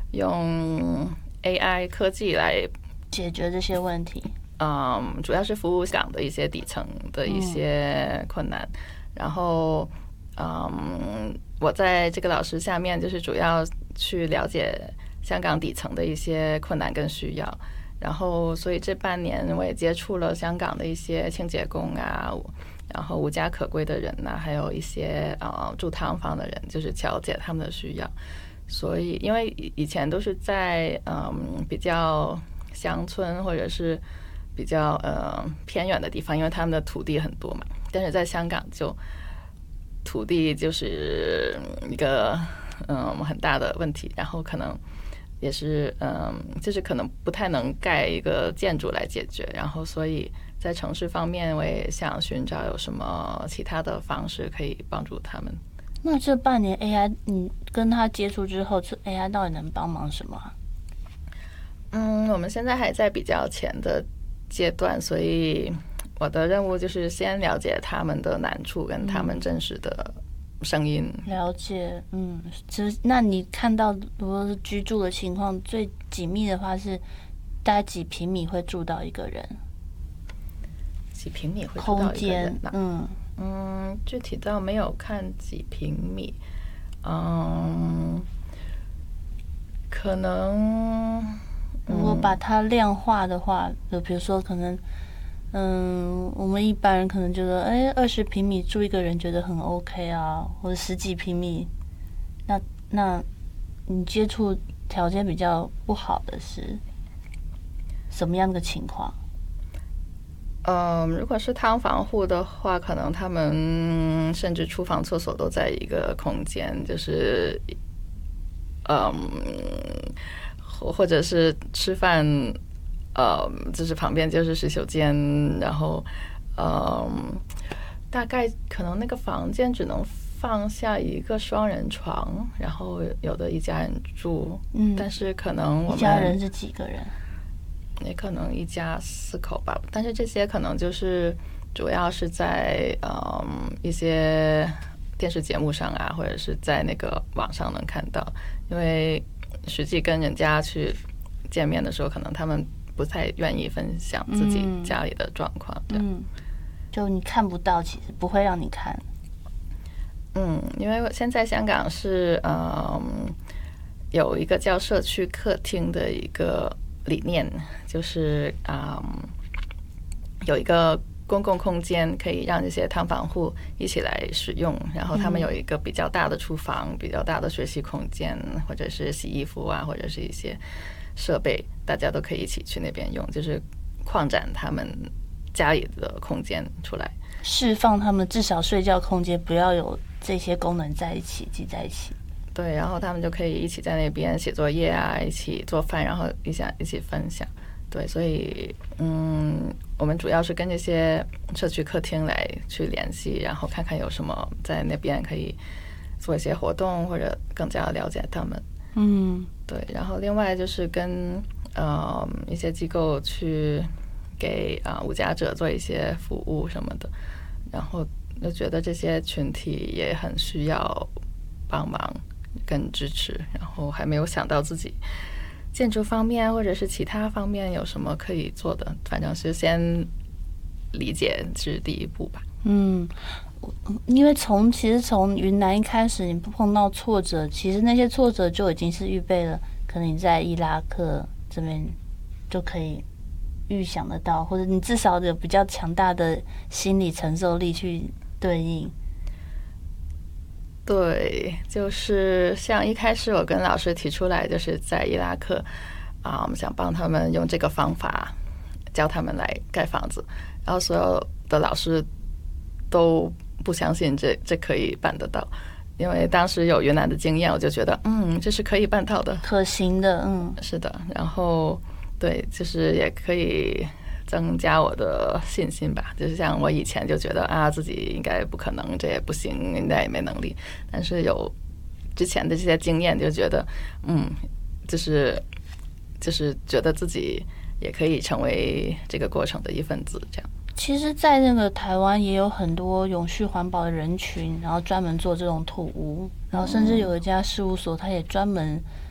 用 AI 科技来解决这些问题。 主要是服务港的一些底层的一些困难，然后我在这个老师下面就是主要去了解香港底层的一些困难跟需要，然后所以这半年我也接触了香港的一些清洁工啊，然后无家可归的人呐、还有一些住劏房的人，就是了解他们的需要。所以因为以前都是在比较乡村或者是比较偏远的地方，因为他们的土地很多嘛，但是在香港就土地就是一个很大的问题，然后可能也是就是可能不太能盖一个建筑来解决，然后所以在城市方面我也想寻找有什么其他的方式可以帮助他们。 那这半年 AI 你跟他接触之后，这 AI 到底能帮忙什么啊？ 我们现在还在比较前的阶段，所以我的任务就是先了解他们的难处跟他们真实的声音。 了解，其实那你看到如果是居住的情况，最紧密的话是大概几平米会住到一个人？ 几平米会住到一个人呢？ 空间， 具体倒没有看几平米，可能如果把它量化的话，就比如说可能，我们一般人可能觉得，20平米住一个人觉得很 OK 啊，或者10几平米，那你接触条件比较不好的是什么样的情况？ 如果是劏房户的话，可能他们甚至厨房、厕所都在一个空间，就是或者是吃饭，就是旁边就是洗手间，然后大概可能那个房间只能放下一个双人床，然后有的一家人住，但是可能我们一家人是几个人？ 也可能一家4口吧，但是这些可能就是主要是在一些电视节目上啊，或者是在那个网上能看到，因为实际跟人家去见面的时候，可能他们不太愿意分享自己家里的状况。 就你看不到，其实不会让你看。 因为现在香港是有一个叫社区客厅的一个理念，就是有一个公共空间可以让这些劏房户一起来使用，然后他们有一个比较大的厨房、比较大的学习空间，或者是洗衣服啊，或者是一些设备，大家都可以一起去那边用，就是扩展他们家里的空间出来， 释放他们至少睡觉空间不要有这些功能在一起挤在一起。 对，然后他们就可以一起在那边写作业啊，一起做饭，然后一起分享。对，所以我们主要是跟这些社区客厅来去联系，然后看看有什么在那边可以做一些活动，或者更加了解他们。对，然后另外就是跟一些机构去给无家者做一些服务什么的，然后就觉得这些群体也很需要帮忙跟支持，然后还没有想到自己建筑方面或者是其他方面有什么可以做的，反正是先理解是第一步吧。 因为其实从云南一开始，你碰到挫折，其实那些挫折就已经是预备了，可能你在伊拉克这边就可以预想得到，或者你至少有比较强大的心理承受力去对应。 对，就是像一开始我跟老师提出来，就是在伊拉克我们想帮他们用这个方法教他们来盖房子，然后所有的老师都不相信这可以办得到，因为当时有云南的经验，我就觉得这是可以办到的， 可行的。 是的，然后对，就是也可以增加我的信心吧，就是像我以前就觉得自己应该不可能，这也不行，应该也没能力，但是有之前的这些经验，就觉得就是觉得自己也可以成为这个过程的一份子，这样。 其实在那个台湾也有很多永续环保的人群，然后专门做这种土屋，然后甚至有一家事务所，它也专门